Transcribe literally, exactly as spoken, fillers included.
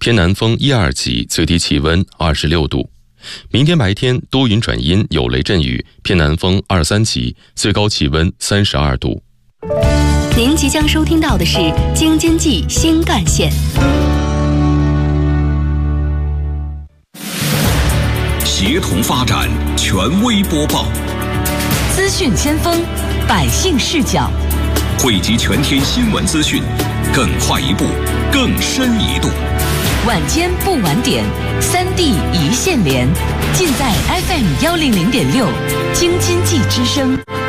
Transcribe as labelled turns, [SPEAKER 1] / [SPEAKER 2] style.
[SPEAKER 1] 偏南风一二级，最低气温二十六度。明天白天多云转阴，有雷阵雨，偏南风二三级，最高气温三十二度。
[SPEAKER 2] 您即将收听到的是京津冀新干线。
[SPEAKER 3] 协同发展，权威播报，
[SPEAKER 4] 资讯先锋，百姓视角，
[SPEAKER 3] 汇集全天新闻资讯，更快一步，更深一度。
[SPEAKER 4] 晚间不晚点，三地一线连，尽在 F M 幺零零点六，京津冀之声。